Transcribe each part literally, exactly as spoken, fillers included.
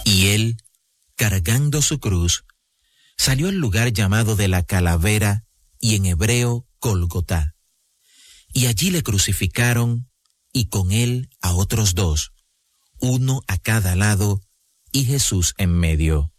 Y él, cargando su cruz, salió al lugar llamado de la Calavera, y en hebreo Gólgota. Y allí le crucificaron, y con él a otros dos, uno a cada lado, y Jesús en medio.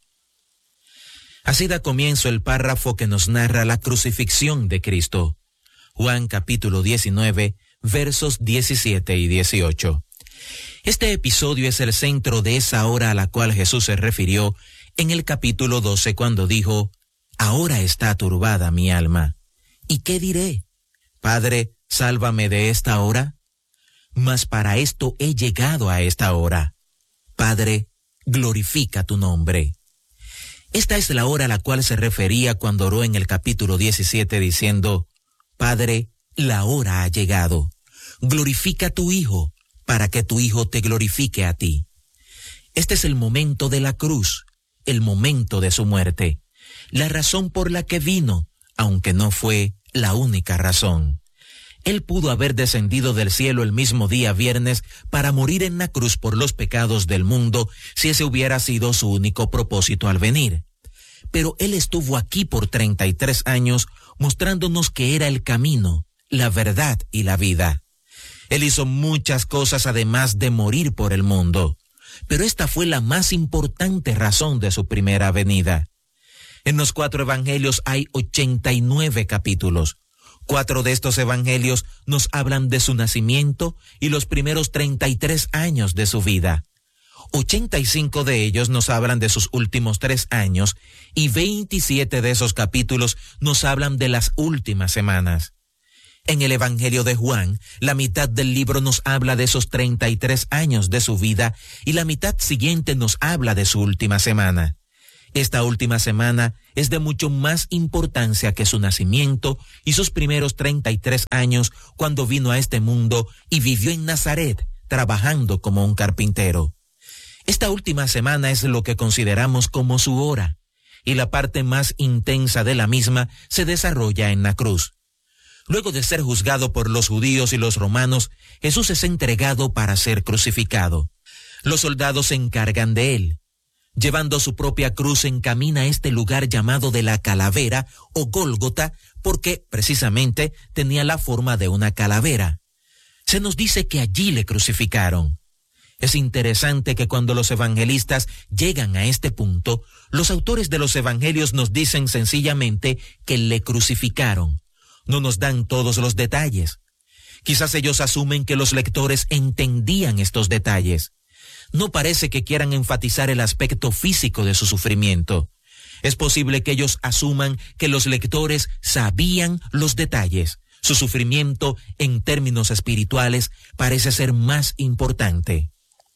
Así da comienzo el párrafo que nos narra la crucifixión de Cristo. Juan capítulo diecinueve, versos diecisiete y dieciocho. Este episodio es el centro de esa hora a la cual Jesús se refirió en el capítulo doce cuando dijo: «Ahora está turbada mi alma. ¿Y qué diré? Padre, sálvame de esta hora. Mas para esto he llegado a esta hora. Padre, glorifica tu nombre». Esta es la hora a la cual se refería cuando oró en el capítulo diecisiete diciendo: «Padre, la hora ha llegado. Glorifica a tu Hijo, para que tu Hijo te glorifique a ti». Este es el momento de la cruz, el momento de su muerte, la razón por la que vino, aunque no fue la única razón. Él pudo haber descendido del cielo el mismo día viernes para morir en la cruz por los pecados del mundo, si ese hubiera sido su único propósito al venir. Pero Él estuvo aquí por treinta y tres años, mostrándonos que era el camino, la verdad y la vida. Él hizo muchas cosas además de morir por el mundo, pero esta fue la más importante razón de su primera venida. En los cuatro evangelios hay ochenta y nueve capítulos. Cuatro de estos evangelios nos hablan de su nacimiento y los primeros treinta y tres años de su vida. ochenta y cinco de ellos nos hablan de sus últimos tres años y veintisiete de esos capítulos nos hablan de las últimas semanas. En el Evangelio de Juan, la mitad del libro nos habla de esos treinta y tres años de su vida y la mitad siguiente nos habla de su última semana. Esta última semana es de mucho más importancia que su nacimiento y sus primeros treinta y tres años cuando vino a este mundo y vivió en Nazaret, trabajando como un carpintero. Esta última semana es lo que consideramos como su hora, y la parte más intensa de la misma se desarrolla en la cruz. Luego de ser juzgado por los judíos y los romanos, Jesús es entregado para ser crucificado. Los soldados se encargan de él. Llevando su propia cruz encamina a este lugar llamado de la Calavera o Gólgota porque precisamente tenía la forma de una calavera. Se nos dice que allí le crucificaron. Es interesante que cuando los evangelistas llegan a este punto, los autores de los evangelios nos dicen sencillamente que le crucificaron. No nos dan todos los detalles. Quizás ellos asumen que los lectores entendían estos detalles. No parece que quieran enfatizar el aspecto físico de su sufrimiento. Es posible que ellos asuman que los lectores sabían los detalles. Su sufrimiento, en términos espirituales, parece ser más importante.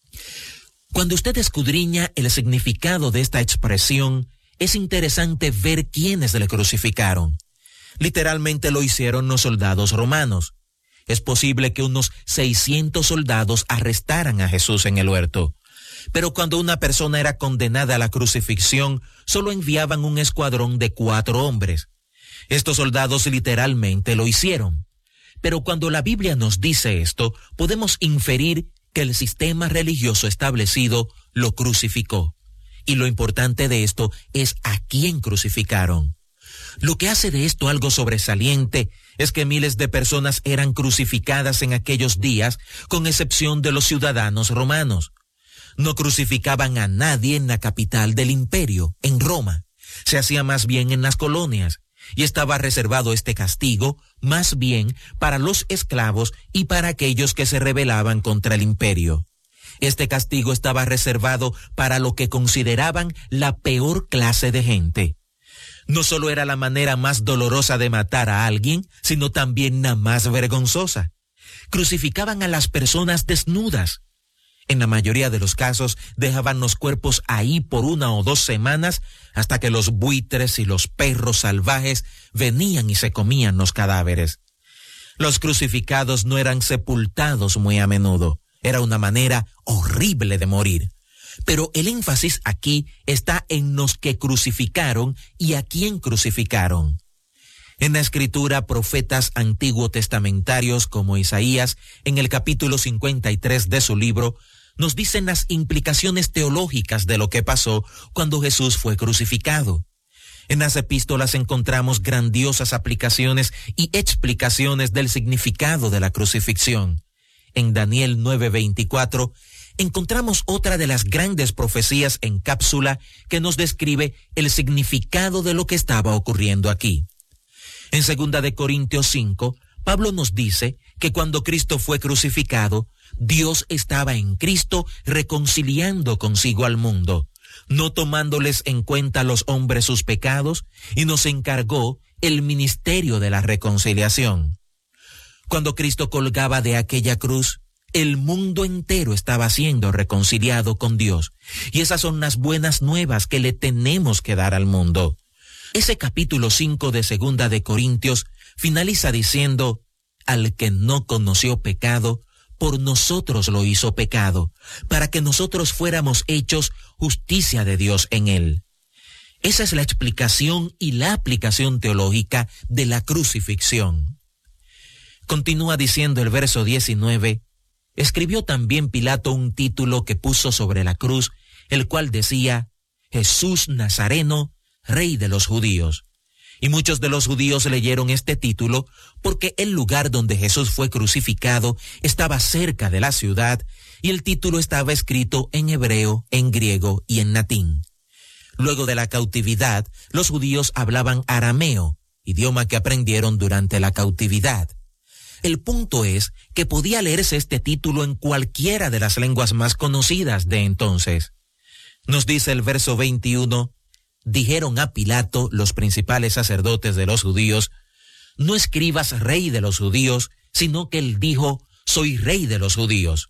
Cuando usted escudriña el significado de esta expresión, es interesante ver quiénes le crucificaron. Literalmente lo hicieron los soldados romanos. Es posible que unos seiscientos soldados arrestaran a Jesús en el huerto. Pero cuando una persona era condenada a la crucifixión, solo enviaban un escuadrón de cuatro hombres. Estos soldados literalmente lo hicieron. Pero cuando la Biblia nos dice esto, podemos inferir que el sistema religioso establecido lo crucificó. Y lo importante de esto es a quién crucificaron. Lo que hace de esto algo sobresaliente es que miles de personas eran crucificadas en aquellos días, con excepción de los ciudadanos romanos. No crucificaban a nadie en la capital del imperio, en Roma. Se hacía más bien en las colonias, y estaba reservado este castigo más bien para los esclavos y para aquellos que se rebelaban contra el imperio. Este castigo estaba reservado para lo que consideraban la peor clase de gente. No solo era la manera más dolorosa de matar a alguien, sino también la más vergonzosa. Crucificaban a las personas desnudas. En la mayoría de los casos dejaban los cuerpos ahí por una o dos semanas hasta que los buitres y los perros salvajes venían y se comían los cadáveres. Los crucificados no eran sepultados muy a menudo. Era una manera horrible de morir. Pero el énfasis aquí está en los que crucificaron y a quién crucificaron. En la Escritura, profetas antiguo testamentarios como Isaías, en el capítulo cincuenta y tres de su libro, nos dicen las implicaciones teológicas de lo que pasó cuando Jesús fue crucificado. En las epístolas encontramos grandiosas aplicaciones y explicaciones del significado de la crucifixión. En Daniel nueve veinticuatro encontramos otra de las grandes profecías en cápsula que nos describe el significado de lo que estaba ocurriendo aquí. En segunda de Corintios cinco, Pablo nos dice que cuando Cristo fue crucificado, Dios estaba en Cristo reconciliando consigo al mundo, no tomándoles en cuenta a los hombres sus pecados, y nos encargó el ministerio de la reconciliación. Cuando Cristo colgaba de aquella cruz, el mundo entero estaba siendo reconciliado con Dios, y esas son las buenas nuevas que le tenemos que dar al mundo. Ese capítulo cinco de Segunda de Corintios finaliza diciendo: al que no conoció pecado, por nosotros lo hizo pecado, para que nosotros fuéramos hechos justicia de Dios en él. Esa es la explicación y la aplicación teológica de la crucifixión. Continúa diciendo el verso diecinueve, escribió también Pilato un título que puso sobre la cruz, el cual decía: Jesús Nazareno, Rey de los judíos. Y muchos de los judíos leyeron este título porque el lugar donde Jesús fue crucificado estaba cerca de la ciudad y el título estaba escrito en hebreo, en griego y en latín. Luego de la cautividad, los judíos hablaban arameo, idioma que aprendieron durante la cautividad. El punto es que podía leerse este título en cualquiera de las lenguas más conocidas de entonces. Nos dice el verso veintiuno, dijeron a Pilato los principales sacerdotes de los judíos: no escribas rey de los judíos, sino que él dijo: soy rey de los judíos.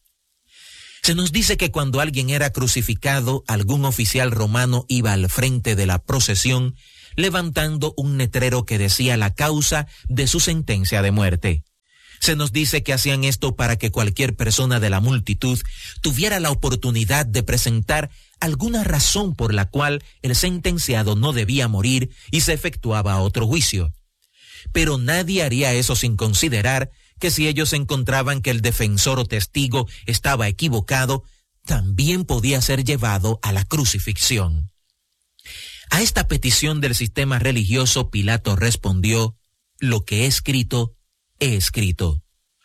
Se nos dice que cuando alguien era crucificado, algún oficial romano iba al frente de la procesión levantando un letrero que decía la causa de su sentencia de muerte. Se nos dice que hacían esto para que cualquier persona de la multitud tuviera la oportunidad de presentar alguna razón por la cual el sentenciado no debía morir y se efectuaba otro juicio. Pero nadie haría eso sin considerar que si ellos encontraban que el defensor o testigo estaba equivocado, también podía ser llevado a la crucifixión. A esta petición del sistema religioso, Pilato respondió: lo que he escrito, he escrito.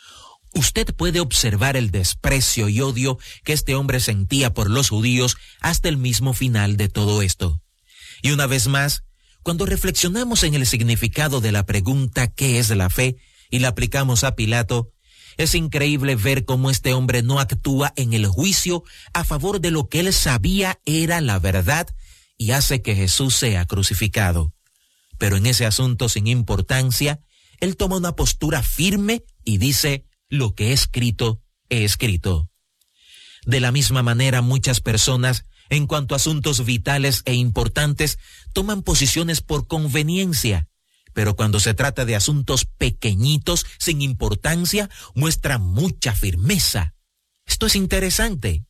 Usted puede observar el desprecio y odio que este hombre sentía por los judíos hasta el mismo final de todo esto. Y una vez más, cuando reflexionamos en el significado de la pregunta ¿qué es la fe? Y la aplicamos a Pilato, es increíble ver cómo este hombre no actúa en el juicio a favor de lo que él sabía era la verdad y hace que Jesús sea crucificado. Pero en ese asunto sin importancia, él toma una postura firme y dice: lo que he escrito, he escrito. De la misma manera, muchas personas, en cuanto a asuntos vitales e importantes, toman posiciones por conveniencia, pero cuando se trata de asuntos pequeñitos, sin importancia, muestran mucha firmeza. Esto es interesante.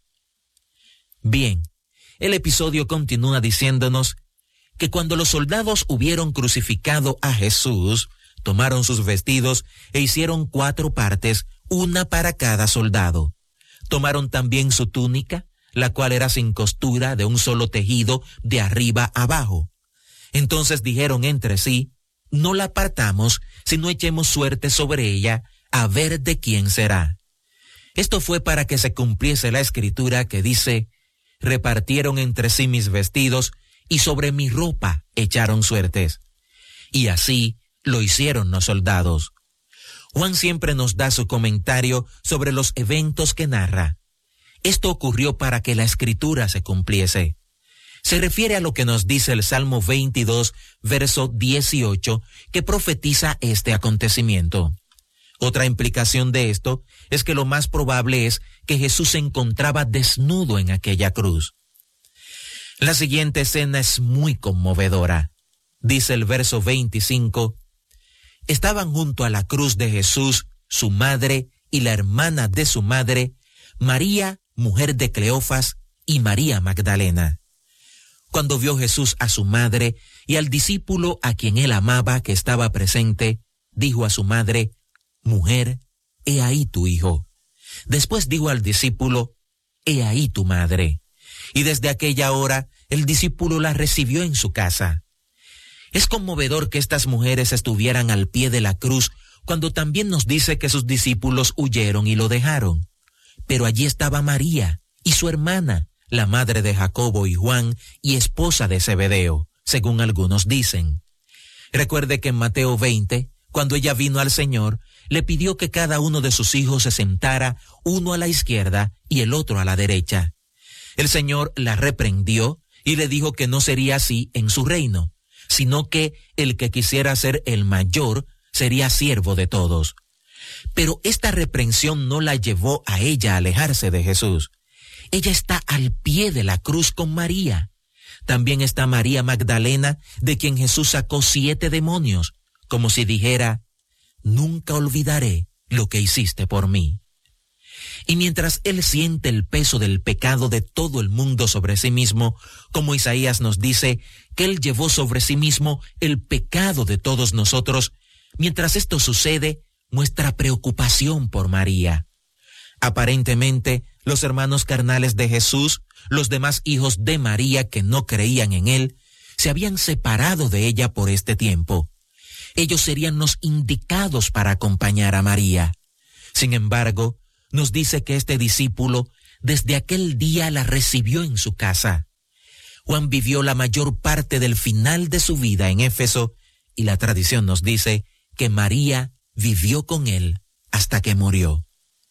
Bien, el episodio continúa diciéndonos que cuando los soldados hubieron crucificado a Jesús, tomaron sus vestidos e hicieron cuatro partes, una para cada soldado. Tomaron también su túnica, la cual era sin costura, de un solo tejido, de arriba abajo. Entonces dijeron entre sí: no la partamos, sino echemos suerte sobre ella, a ver de quién será. Esto fue para que se cumpliese la escritura que dice: repartieron entre sí mis vestidos, y sobre mi ropa echaron suertes. Y así lo hicieron los soldados. Juan siempre nos da su comentario sobre los eventos que narra. Esto ocurrió para que la escritura se cumpliese. Se refiere a lo que nos dice el Salmo veintidós, verso dieciocho, que profetiza este acontecimiento. Otra implicación de esto es que lo más probable es que Jesús se encontraba desnudo en aquella cruz. La siguiente escena es muy conmovedora. Dice el verso veinticinco, estaban junto a la cruz de Jesús su madre y la hermana de su madre, María, mujer de Cleofas, y María Magdalena. Cuando vio Jesús a su madre y al discípulo a quien él amaba que estaba presente, dijo a su madre: mujer, he ahí tu hijo. Después dijo al discípulo: he ahí tu madre. Y desde aquella hora el discípulo la recibió en su casa. Es conmovedor que estas mujeres estuvieran al pie de la cruz cuando también nos dice que sus discípulos huyeron y lo dejaron. Pero allí estaba María y su hermana, la madre de Jacobo y Juan y esposa de Zebedeo, según algunos dicen. Recuerde que en Mateo veinte, cuando ella vino al Señor, le pidió que cada uno de sus hijos se sentara, uno a la izquierda y el otro a la derecha. El Señor la reprendió y le dijo que no sería así en su reino, sino que el que quisiera ser el mayor sería siervo de todos. Pero esta reprensión no la llevó a ella a alejarse de Jesús. Ella está al pie de la cruz con María. También está María Magdalena, de quien Jesús sacó siete demonios, como si dijera: nunca olvidaré lo que hiciste por mí. Y mientras él siente el peso del pecado de todo el mundo sobre sí mismo, como Isaías nos dice que él llevó sobre sí mismo el pecado de todos nosotros, mientras esto sucede, muestra preocupación por María. Aparentemente, los hermanos carnales de Jesús, los demás hijos de María que no creían en él, se habían separado de ella por este tiempo. Ellos serían los indicados para acompañar a María. Sin embargo, nos dice que este discípulo desde aquel día la recibió en su casa. Juan vivió la mayor parte del final de su vida en Éfeso y la tradición nos dice que María vivió con él hasta que murió.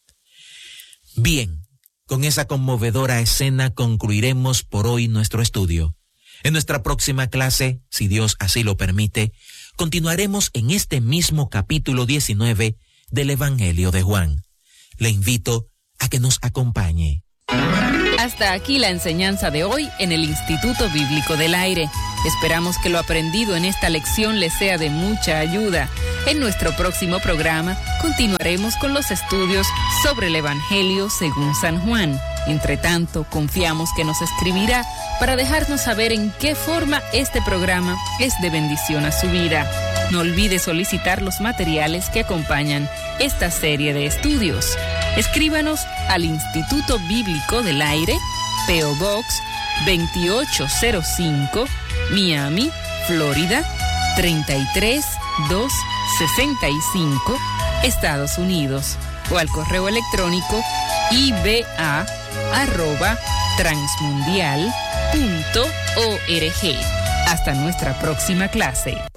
Bien, con esa conmovedora escena concluiremos por hoy nuestro estudio. En nuestra próxima clase, si Dios así lo permite, continuaremos en este mismo capítulo diecinueve del Evangelio de Juan. Le invito a que nos acompañe. Hasta aquí la enseñanza de hoy en el Instituto Bíblico del Aire. Esperamos que lo aprendido en esta lección les sea de mucha ayuda. En nuestro próximo programa continuaremos con los estudios sobre el Evangelio según San Juan. Entre tanto, confiamos que nos escribirá para dejarnos saber en qué forma este programa es de bendición a su vida. No olvide solicitar los materiales que acompañan esta serie de estudios. Escríbanos al Instituto Bíblico del Aire, P O Box veintiocho cero cinco, Miami, Florida, treinta y tres mil doscientos sesenta y cinco, Estados Unidos, o al correo electrónico i b a arroba transmundial punto org. Hasta nuestra próxima clase.